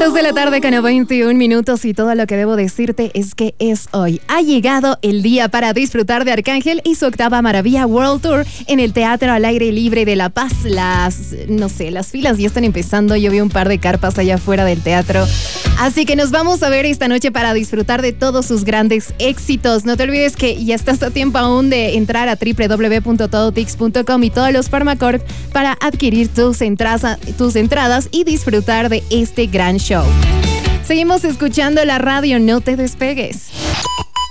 2 de la tarde con 21 minutos y todo lo que debo decirte es que es hoy. Ha llegado el día para disfrutar de Arcángel y su octava maravilla World Tour en el Teatro al Aire Libre de La Paz. Las filas ya están empezando. Yo vi un par de carpas allá afuera del teatro. Así que nos vamos a ver esta noche para disfrutar de todos sus grandes éxitos. No te olvides que ya estás a tiempo aún de entrar a www.todotix.com y todos los Pharmacorp para adquirir tus entradas y disfrutar de este gran show. Seguimos escuchando la radio, no te despegues.